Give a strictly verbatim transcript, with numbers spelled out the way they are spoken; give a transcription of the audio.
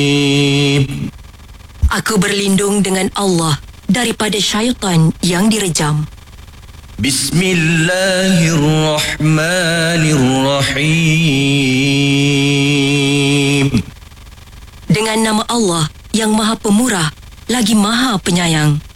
Aku berlindung dengan Allah daripada syaitan yang direjam. Bismillahirrahmanirrahim. Dengan nama Allah yang Maha Pemurah lagi Maha Penyayang.